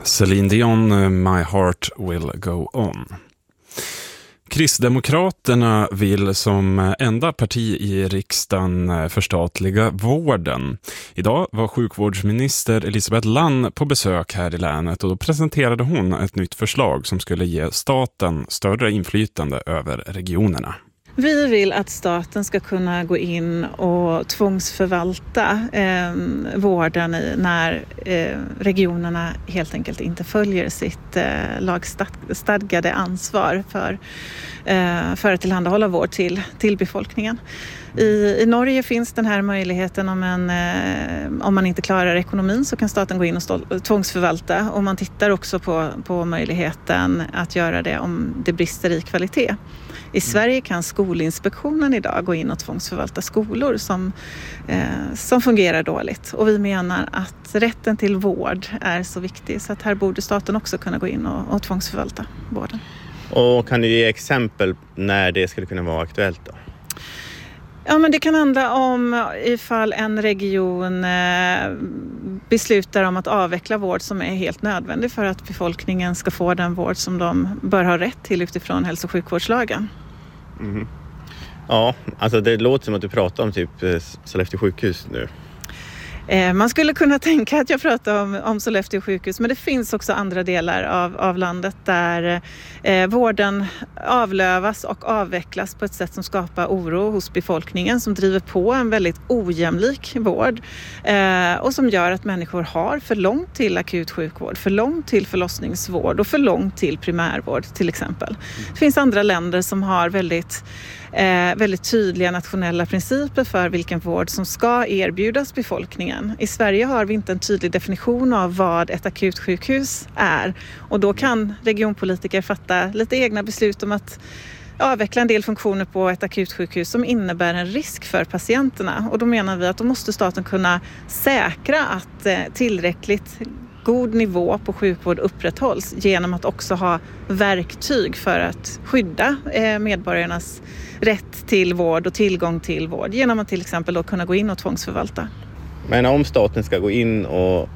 Celine Dion, My Heart Will Go On. Kristdemokraterna vill som enda parti i riksdagen förstatliga vården. Idag var sjukvårdsminister Elisabeth Lann på besök här i länet och då presenterade hon ett nytt förslag som skulle ge staten större inflytande över regionerna. Vi vill att staten ska kunna gå in och tvångsförvalta vården när regionerna helt enkelt inte följer sitt lagstadgade ansvar för att tillhandahålla vård till befolkningen. I Norge finns den här möjligheten om man inte klarar ekonomin så kan staten gå in och tvångsförvalta, och man tittar också på möjligheten att göra det om det brister i kvalitet. I Sverige kan Skolinspektionen idag gå in och tvångsförvalta skolor som fungerar dåligt. Och vi menar att rätten till vård är så viktig så att här borde staten också kunna gå in och tvångsförvalta vården. Och kan du ge exempel när det skulle kunna vara aktuellt då? Ja, men det kan handla om ifall en region beslutar om att avveckla vård som är helt nödvändig för att befolkningen ska få den vård som de bör ha rätt till utifrån hälso- och sjukvårdslagen. Mm. Ja, alltså det låter som att du pratar om typ Sollefteå sjukhus nu. Man skulle kunna tänka att jag pratar om Sollefteå sjukhus, men det finns också andra delar av landet där vården avlövas och avvecklas på ett sätt som skapar oro hos befolkningen, som driver på en väldigt ojämlik vård och som gör att människor har för långt till akut sjukvård, för långt till förlossningsvård och för långt till primärvård till exempel. Det finns andra länder som har väldigt tydliga nationella principer för vilken vård som ska erbjudas befolkningen. I Sverige har vi inte en tydlig definition av vad ett akutsjukhus är, och då kan regionpolitiker fatta lite egna beslut om att avveckla en del funktioner på ett akutsjukhus som innebär en risk för patienterna, och då menar vi att då måste staten kunna säkra att tillräckligt god nivå på sjukvård upprätthålls genom att också ha verktyg för att skydda medborgarnas rätt till vård och tillgång till vård genom att till exempel då kunna gå in och tvångsförvalta. Men om staten ska gå in och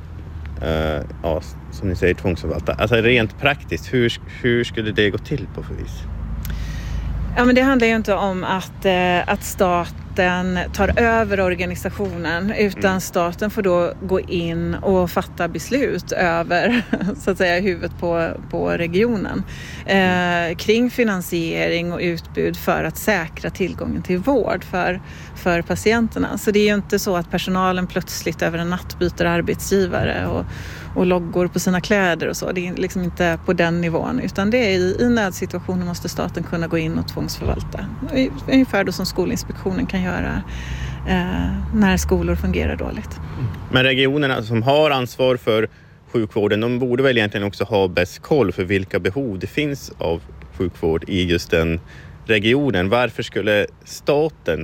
som ni säger tvångsförvalta, alltså rent praktiskt, hur skulle det gå till på för vis? Ja, men det handlar ju inte om att staten tar över organisationen, utan staten får då gå in och fatta beslut över så att säga huvudet på regionen kring finansiering och utbud för att säkra tillgången till vård för patienterna. Så det är ju inte så att personalen plötsligt över en natt byter arbetsgivare och loggor på sina kläder och så. Det är liksom inte på den nivån, utan det är i nödsituationer måste staten kunna gå in och tvångsförvalta. Ungefär då som Skolinspektionen kan göra när skolor fungerar dåligt. Men regionerna som har ansvar för sjukvården, de borde väl egentligen också ha bäst koll för vilka behov det finns av sjukvård i just den regionen. Varför skulle staten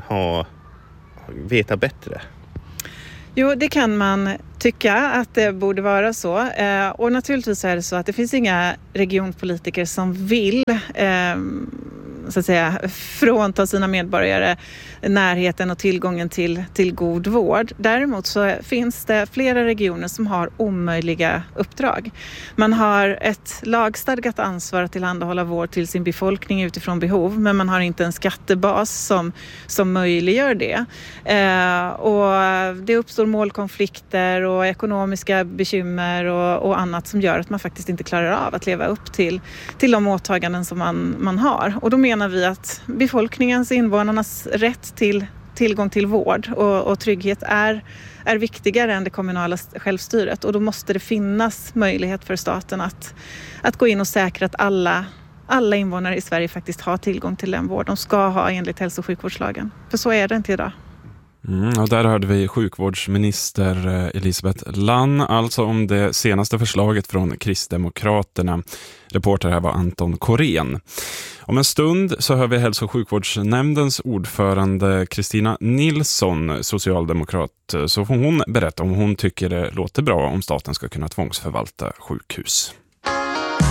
veta bättre? Jo, det kan man tycka att det borde vara så. Och naturligtvis är det så att det finns inga regionpolitiker som vill så att säga frånta sina medborgare närheten och tillgången till god vård. Däremot så finns det flera regioner som har omöjliga uppdrag. Man har ett lagstadgat ansvar att tillhandahålla vård till sin befolkning utifrån behov, men man har inte en skattebas som möjliggör det. Och det uppstår målkonflikter och ekonomiska bekymmer och annat som gör att man faktiskt inte klarar av att leva upp till de åtaganden som man har. Och då menar vi att befolkningens, invånarnas rätt till tillgång till vård och trygghet är viktigare än det kommunala självstyret, och då måste det finnas möjlighet för staten att gå in och säkra att alla invånare i Sverige faktiskt har tillgång till den vård de ska ha enligt hälso- och sjukvårdslagen. För så är det inte idag. Och där hörde vi sjukvårdsminister Elisabeth Lann, alltså om det senaste förslaget från Kristdemokraterna. Reporter här var Anton Korén. Om en stund så hör vi hälso- och sjukvårdsnämndens ordförande Kristina Nilsson, socialdemokrat, så får hon berätta om hon tycker det låter bra om staten ska kunna tvångsförvalta sjukhus.